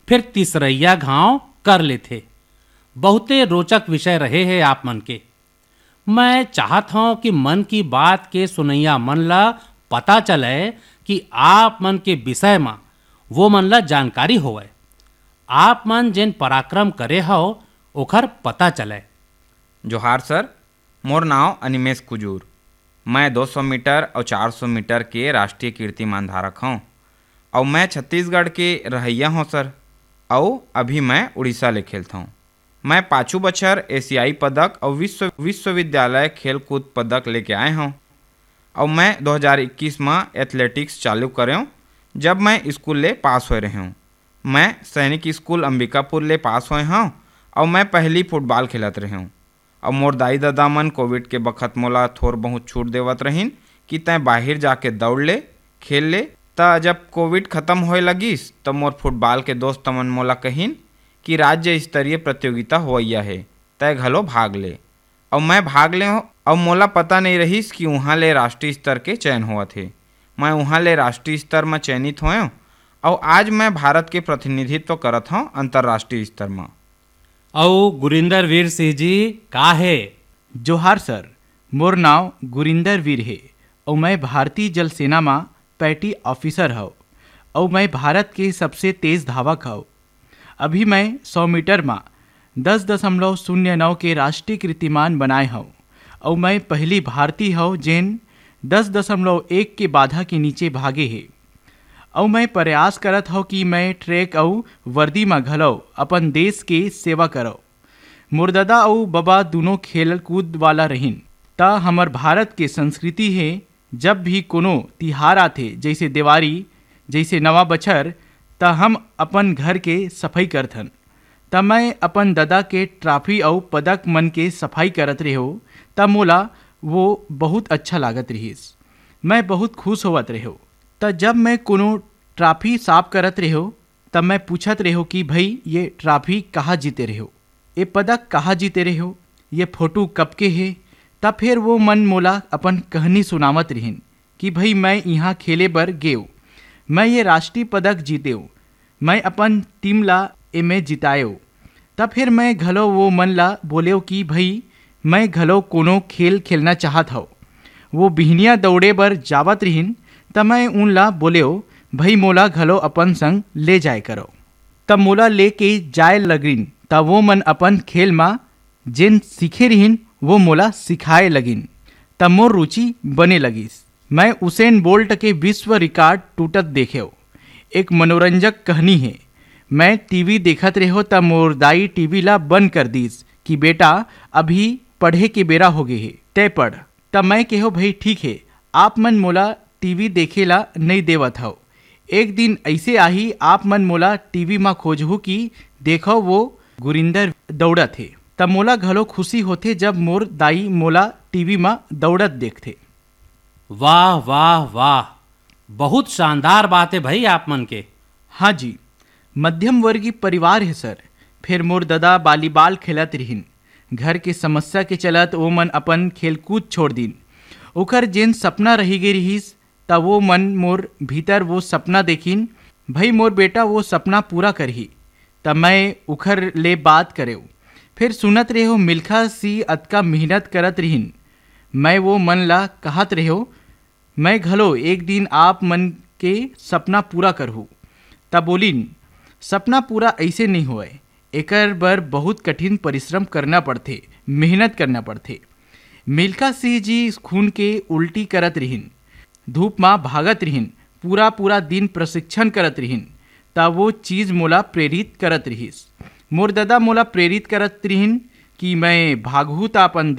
फिर तीसरैया घाव कर लेथे। बहुते रोचक विषय रहे हैं आप मन के। मैं चाहत हूँ कि मन की बात के सुनैया मन ला पता चले कि आप मन के विषय में वो मन ला जानकारी होवे। आप मन जिन पराक्रम करे हो ओखर पता चले। जोहार सर, मोर नाव अनिमेश कुजूर। मैं 200 मीटर और 400 मीटर के राष्ट्रीय कीर्तिमान धारक हूँ और मैं छत्तीसगढ़ के रहैया हूँ सर। और अभी मैं उड़ीसा ले खेलता हूँ। मैं 5 बछर एशियाई पदक और विश्वविद्यालय खेल कूद पदक लेके आए हूँ। और मैं 2021 में एथलेटिक्स चालू करे हूँ जब मैं स्कूल ले पास हो रहे हूँ। मैं सैनिक स्कूल अंबिकापुर ले पास हुए हूँ और मैं पहली फुटबॉल खेलत रहे हूँ। और मोर दाई दादा मन कोविड के बखत मोला थोड़ बहुत छूट देवत रहीन कि तैं बाहर जाके दौड़ ले, खेल ले। त जब कोविड खत्म होए लगिस तब मोर फुटबॉल के दोस्त मन मोला कहिन कि राज्य स्तरीय प्रतियोगिता होइया है, तय घलो भाग ले। और मैं भाग ले हो और मोला पता नहीं रहीस कि वहाँ ले राष्ट्रीय स्तर के चयन हुआ थे। मैं वहाँ ले राष्ट्रीय स्तर में चयनित हुए और आज मैं भारत के प्रतिनिधित्व करत हूँ अंतर्राष्ट्रीय स्तर में। औ गुरिंदर वीर सिंह जी का है? जोहार सर, मोर नाव गुरिंदर वीर है और मैं भारतीय जल सेना में पैटी ऑफिसर हूँ और मैं भारत के सबसे तेज धावक हूँ। अभी मैं 100 मीटर में 10.09 के राष्ट्रीय कीर्तिमान बनाए हूँ और मैं पहली भारतीय हूँ जिन 10.1 के बाधा के नीचे भागे है। और मैं प्रयास करत हूँ कि मैं ट्रैक और वर्दी में घलो अपन देश के सेवा करो। मोर दादा और बाबा दोनों खेल कूद वाला रहीन। ता हमर भारत के संस्कृति है जब भी कोनो तिहार आथे जैसे दिवाली जैसे नवा बछर ता हम अपन घर के सफाई करथन। तब मैं अपन दादा के ट्रॉफी और पदक मन के सफाई करत रहो तब मोला वो बहुत अच्छा लागत रहीस। मैं बहुत खुश होवत रहो। त जब मैं कोनो ट्रॉफी साफ करत रहो तब मैं पूछत रहो कि भाई ये ट्रॉफी कहाँ जीते रहो, ये पदक कहाँ जीते रहो, ये फोटो कब के है। तब फिर वो मन मोला अपन कहानी सुनावत रहीन कि भाई मैं यहाँ खेले बर गेव, मैं ये राष्ट्रीय पदक जीतेव, मैं अपन टीम ला एमे जिताएव। तब फिर मैं घलो वो मन ला बोलेव कि भाई मैं घलो कोनो खेल खेलना चाहत हूँ। वो बिहनिया दौड़े बर जावत रहीन तब मैं उन ला बोलेव भाई मोला घलो अपन संग ले जाए करो। तब मोला लेके जाए लगिन तब वो मन अपन खेल में जिन सीखे रहीन वो मोला सिखाए लगिन। तब मोर रुचि बने लगिस। मैं उसेन बोल्ट के विश्व रिकॉर्ड टूटत देखेव। एक मनोरंजक कहानी है। मैं टीवी देखत रहो तब मोर दाई टीवी ला बंद कर दीस कि बेटा अभी पढ़े के बेरा हो गए है, तय पढ़। तब मैं कहो भाई ठीक है, आप मन मोला टीवी देखेला नहीं देवत हो। एक दिन ऐसे आही आप मन मोला टीवी में खोजहू कि देखो वो गुरिंदर दौड़त थे। तब मोला घलो खुशी होते जब मोर दाई मोला टीवी में दौड़त देखते। वाह वाह वाह, बहुत शानदार बात है भाई आप मन के। हाँ जी, मध्यम वर्गीय परिवार है सर। फिर मोर दादा वॉलीबॉल खेलत रहीन। घर के समस्या के चलत वो मन अपन खेलकूद छोड़ दीन। ओकर जेन सपना रही गई रहीस तब वो मन मोर भीतर वो सपना देखिन भाई मोर बेटा वो सपना पूरा करही। तब मैं उखर ले बात करेव। फिर सुनत रहो मिल्खा सी अतका मेहनत करत रहीन। मैं वो मन ला कहत रहो मैं घलो एक दिन आप मन के सपना पूरा करहूँ। तब बोलिन सपना पूरा ऐसे नहीं होए, एकर बर बहुत कठिन परिश्रम करना पड़थे, मेहनत करना पड़थे। मिल्खा सिंह जी खून के उल्टी करत रहीन, धूप में भागत रहीन, पूरा दिन प्रशिक्षण करत रहीन। तब वो चीज़ मोला प्रेरित करत रहीस। मोर दादा मोला प्रेरित करत रहीन कि मैं भागहूँ त अपन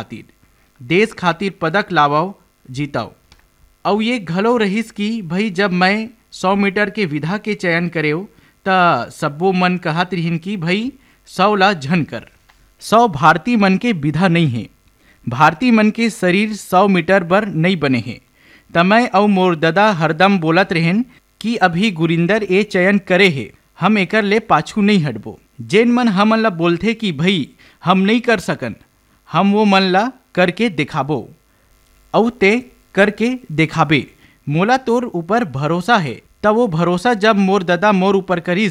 देश खातिर पदक लावाओ जीताओ। और ये घलो रहीस कि भाई जब मैं 100 मीटर के विधा के चयन करेव त सबो मन कहत रहीन कि भाई 100 ला झन कर। 100 भारतीय मन के विधा नहीं है। भारतीय मन के शरीर 100 मीटर बर नहीं बने हैं। तमय और मोर दादा हरदम बोलत रहेन कि अभी गुरिंदर ए चयन करे है, हम एकर ले पाछू नहीं हटबो। जेन मन हमन ला बोलथे कि भाई हम नहीं कर सकन, हम वो मन ला करके दिखाबो और ते करके दिखाबे। मोला तोर ऊपर भरोसा है। तब वो भरोसा जब मोर दादा मोर ऊपर करिस